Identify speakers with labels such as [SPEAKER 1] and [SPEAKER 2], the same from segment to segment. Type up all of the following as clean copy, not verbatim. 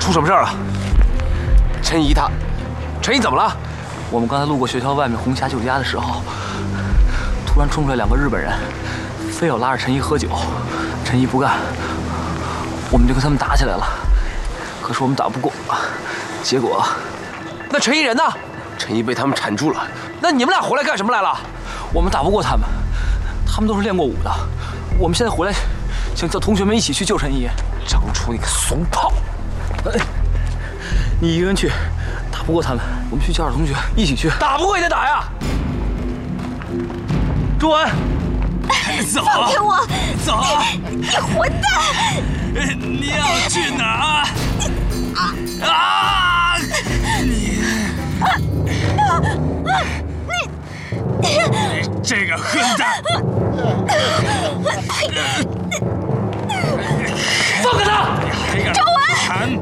[SPEAKER 1] 出什么事儿了？陈怡她，陈怡怎么了？
[SPEAKER 2] 我们刚才路过学校外面红霞酒家的时候，突然冲出来2个日本人，非要拉着陈怡喝酒。陈怡不干，我们就跟他们打起来了。可是我们打不过，结果……
[SPEAKER 1] 那陈怡人呢？陈怡被他们缠住了。那你们俩回来干什么来了？
[SPEAKER 2] 我们打不过他们，他们都是练过武的。我们现在回来，想叫同学们一起去救陈怡。
[SPEAKER 1] 张初，你个怂炮！
[SPEAKER 2] 你一个人去，打不过他们，我们去叫点同学一起去。
[SPEAKER 1] 打不过也得打呀！
[SPEAKER 2] 朱文，
[SPEAKER 3] 走！放开我！
[SPEAKER 4] 走！
[SPEAKER 3] 你混蛋！
[SPEAKER 4] 你要去哪儿？啊！你这个混蛋！
[SPEAKER 1] 放开他！
[SPEAKER 3] 周文！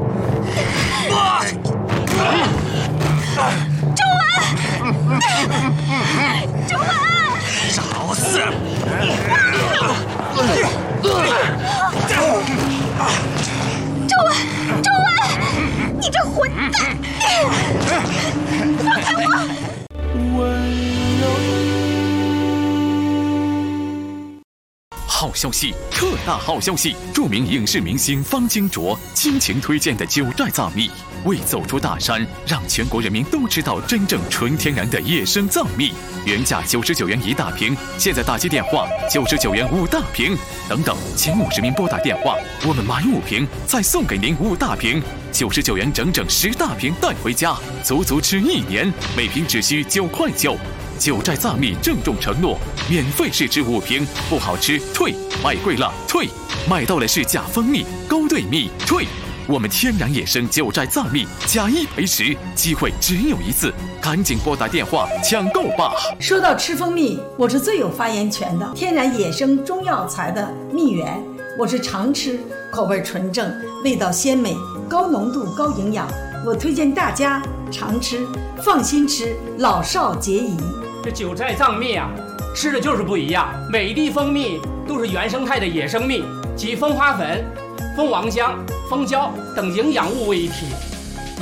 [SPEAKER 3] 周文！周文！
[SPEAKER 4] 找死！
[SPEAKER 3] 周文，你这混蛋！放开我！
[SPEAKER 5] 好消息，特大好消息！著名影视明星方金卓倾情推荐的九寨藏蜜，为走出大山，让全国人民都知道真正纯天然的野生藏蜜。原价99元1大瓶，现在打击电话99元5大瓶。等等，前50名拨打电话，我们买5瓶再送给您5大瓶，99元整整10大瓶带回家，足足吃1年，每瓶只需9块9。九寨藏蜜郑重承诺，免费试吃5瓶，不好吃退，卖贵了退，买到了是假蜂蜜、勾兑蜜退。我们天然野生九寨藏蜜，假1赔10，机会只有一次，赶紧拨打电话抢购吧！
[SPEAKER 6] 说到吃蜂蜜，我是最有发言权的，天然野生中药材的蜜源，我是常吃，口味纯正，味道鲜美，高浓度高营养，我推荐大家常吃，放心吃，老少皆宜。
[SPEAKER 7] 这九寨藏蜜啊，吃的就是不一样。每一滴蜂蜜都是原生态的野生蜜，集蜂花粉、蜂王浆、蜂胶等营养物为一体，